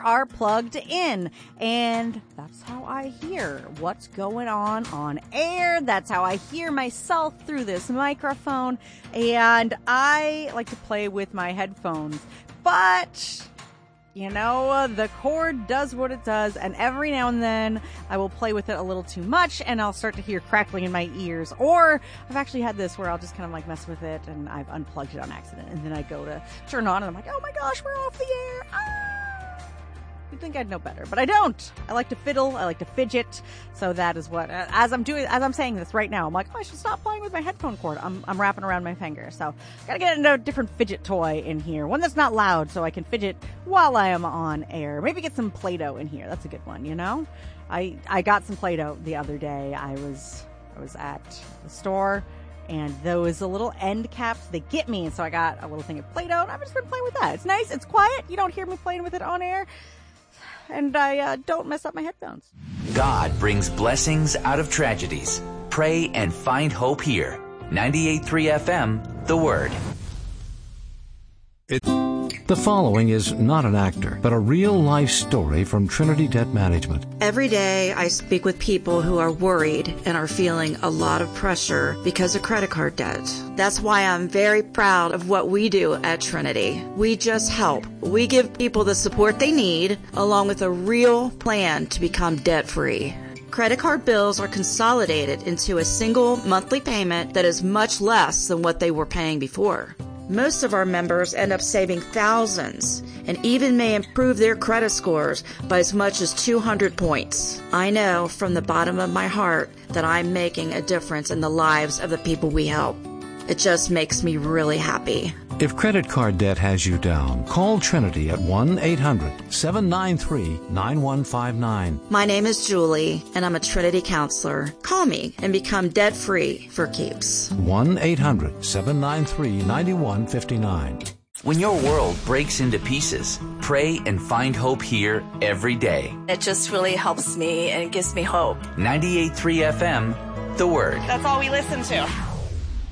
are plugged in. And that's how I hear what's going on air. That's how I hear myself through this microphone. And I like to play with my headphones. But you know, the cord does what it does, and every now and then I will play with it a little too much, and I'll start to hear crackling in my ears. Or I've actually had this where I'll just kind of like mess with it, and I've unplugged it on accident, and then I go to turn on, and I'm like, oh my gosh, we're off the air. You'd think I'd know better, but I don't. I like to fiddle. I like to fidget. So that is what, as I'm saying this right now, I'm like, oh, I should stop playing with my headphone cord. I'm wrapping around my finger. So gotta get a different fidget toy in here. One that's not loud so I can fidget while I am on air. Maybe get some Play-Doh in here. That's a good one, you know? I got some Play-Doh the other day. I was at the store, and those little end caps, they get me. And so I got a little thing of Play-Doh, and I've just been playing with that. It's nice. It's quiet. You don't hear me playing with it on air. And I don't mess up my headphones. God brings blessings out of tragedies. Pray and find hope here. 98.3 FM, The Word. The following is not an actor, but a real-life story from Trinity Debt Management. Every day I speak with people who are worried and are feeling a lot of pressure because of credit card debt. That's why I'm very proud of what we do at Trinity. We just help. We give people the support they need, along with a real plan to become debt-free. Credit card bills are consolidated into a single monthly payment that is much less than what they were paying before. Most of our members end up saving thousands and even may improve their credit scores by as much as 200 points. I know from the bottom of my heart that I'm making a difference in the lives of the people we help. It just makes me really happy. If credit card debt has you down, call Trinity at 1-800-793-9159. My name is Julie, and I'm a Trinity counselor. Call me and become debt-free for keeps. 1-800-793-9159. When your world breaks into pieces, pray and find hope here every day. It just really helps me and gives me hope. 98.3 FM, The Word. That's all we listen to.